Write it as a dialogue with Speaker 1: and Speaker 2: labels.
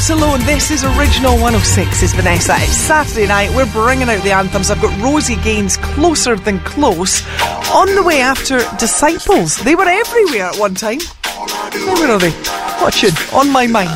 Speaker 1: Alone. This is Original 106, is Vanessa. It's Saturday night. We're bringing out the anthems. I've got Rosie Gaines, Closer Than Close, on the way after Disciples. They were everywhere at one time. Where are they? What tune? On My Mind.